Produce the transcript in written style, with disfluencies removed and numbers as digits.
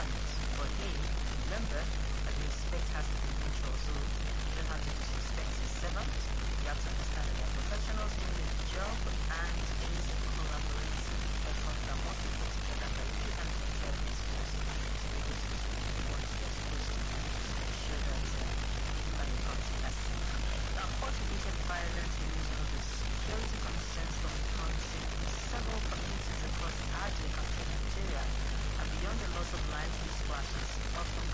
government. But hey, remember that the respect has to be mutual, so you don't have to disrespect the servant. You have to understand that they are professionals doing their job and it is a collaborative effort that must be put together by you and the government force to be able to do what they're supposed to do to ensure that everybody comes in as safe. Now, court-related violence remains one of the security concerns from the country in several communities across Nigeria and beyond the loss of lives, these clashes often